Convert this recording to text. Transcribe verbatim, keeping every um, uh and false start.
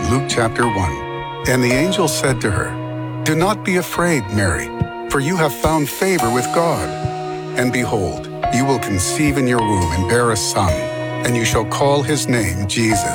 Luke chapter one. And the angel said to her, "Do not be afraid, Mary, for you have found favor with God. And behold, you will conceive in your womb and bear a son, and you shall call his name Jesus.